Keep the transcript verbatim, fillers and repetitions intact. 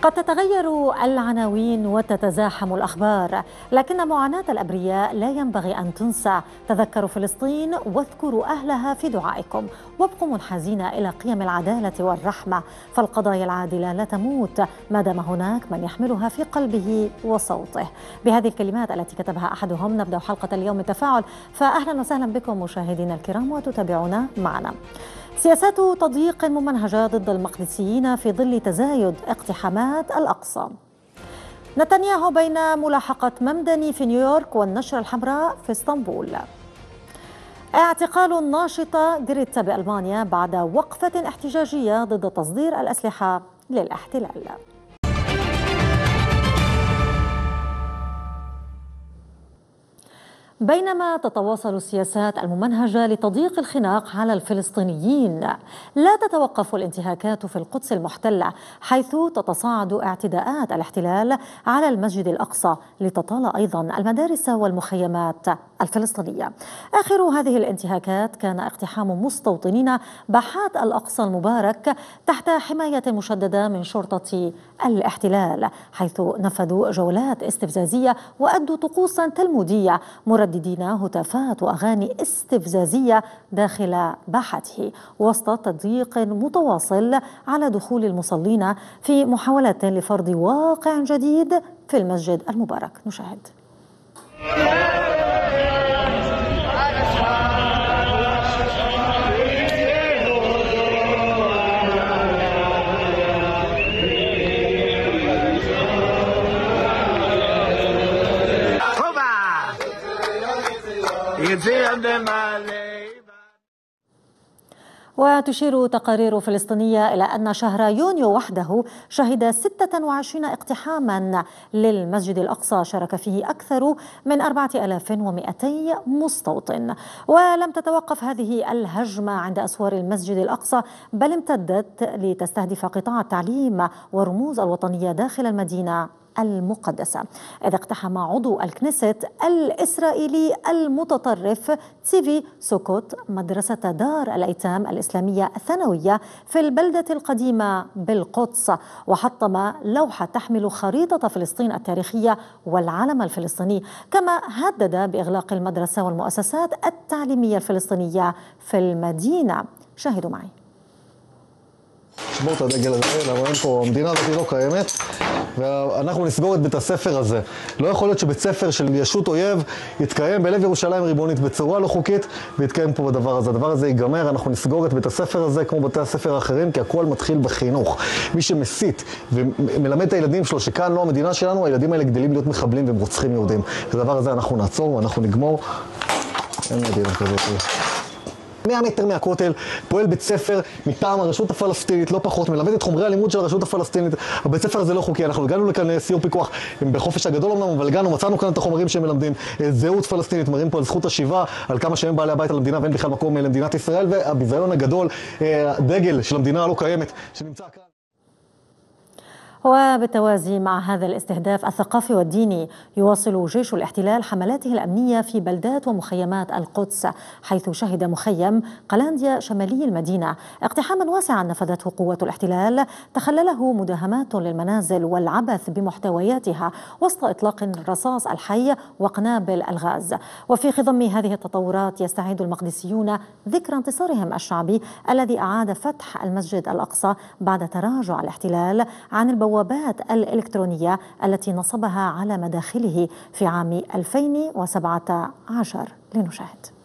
قد تتغير العناوين وتتزاحم الأخبار، لكن معاناة الأبرياء لا ينبغي أن تنسى. تذكروا فلسطين واذكروا أهلها في دعائكم، وابقوا منحازين إلى قيم العدالة والرحمة، فالقضايا العادلة لا تموت ما دام هناك من يحملها في قلبه وصوته. بهذه الكلمات التي كتبها أحدهم نبدأ حلقة اليوم التفاعل، فأهلا وسهلا بكم مشاهدينا الكرام وتتابعونا معنا. سياسات تضييق ممنهجة ضد المقدسيين في ظل تزايد اقتحامات الأقصى. نتنياهو بين ملاحقة ممدني في نيويورك والنشرة الحمراء في اسطنبول. اعتقال الناشطة جريتا بألمانيا بعد وقفة احتجاجية ضد تصدير الأسلحة للاحتلال. بينما تتواصل السياسات الممنهجة لتضييق الخناق على الفلسطينيين، لا تتوقف الانتهاكات في القدس المحتلة، حيث تتصاعد اعتداءات الاحتلال على المسجد الأقصى لتطال أيضا المدارس والمخيمات الفلسطينية. آخر هذه الانتهاكات كان اقتحام مستوطنين باحات الأقصى المبارك تحت حماية مشددة من شرطة الاحتلال، حيث نفذوا جولات استفزازية وأدوا طقوسا تلمودية مرددين هتافات وأغاني استفزازية داخل باحته، وسط تضييق متواصل على دخول المصلين في محاولة لفرض واقع جديد في المسجد المبارك. نشاهد. وتشير تقارير فلسطينية إلى أن شهر يونيو وحده شهد ستة وعشرين اقتحاما للمسجد الأقصى شارك فيه أكثر من أربعة آلاف ومئتي مستوطن. ولم تتوقف هذه الهجمة عند أسوار المسجد الأقصى، بل امتدت لتستهدف قطاع التعليم ورموز الوطنية داخل المدينة المقدسة، إذ اقتحم عضو الكنيست الإسرائيلي المتطرف تسيفي سوكوت مدرسة دار الأيتام الإسلامية الثانوية في البلدة القديمة بالقدس، وحطم لوحة تحمل خريطة فلسطين التاريخية والعلم الفلسطيني، كما هدد بإغلاق المدرسة والمؤسسات التعليمية الفلسطينية في المدينة. شاهدوا معي. בואו את הדגל הזה, רואים פה, המדינה הזאת לא קיימת ואנחנו נסגור את בית הספר הזה. לא יכול להיות שבית ספר של ישות אויב יתקיים בלב ירושלים ריבונית בצורה לא חוקית ויתקיים פה בדבר הזה. הדבר הזה ייגמר, אנחנו נסגור את בית הספר הזה כמו בתי הספר האחרים, כי הכל מתחיל בחינוך. מי שמסית ומלמד את הילדים שלו שכאן לא המדינה שלנו, הילדים האלה גדלים להיות מחבלים והם רוצחים יהודים. את הדבר הזה אנחנו נעצור ואנחנו נגמור. אין מדינה כזאת. מאה מטר מהכותל פועל בית ספר מטעם הרשות הפלסטינית, לא פחות, מלמד את חומרי הלימוד של הרשות הפלסטינית. הבית ספר הזה לא חוקי, אנחנו הגענו לכאן סיור פיקוח בחופש הגדול אמנם, אבל הגענו, מצאנו כאן את החומרים שהם מלמדים זהות פלסטינית, מראים פה על זכות השיבה, על כמה שהם בעלי הבית על המדינה ואין בכלל מקום למדינת ישראל, והביזיון הגדול, הדגל של המדינה הלא קיימת שנמצא כאן. وبالتوازي مع هذا الاستهداف الثقافي والديني، يواصل جيش الاحتلال حملاته الأمنية في بلدات ومخيمات القدس، حيث شهد مخيم قلانديا شمالي المدينة اقتحاما واسعا نفذته قوات الاحتلال تخلله مداهمات للمنازل والعبث بمحتوياتها وسط إطلاق الرصاص الحي وقنابل الغاز. وفي خضم هذه التطورات يستعيد المقدسيون ذكرى انتصارهم الشعبي الذي أعاد فتح المسجد الأقصى بعد تراجع الاحتلال عن البوابات البوابات الإلكترونية التي نصبها على مداخله في عام ألفين وسبعة عشر. لنشاهد.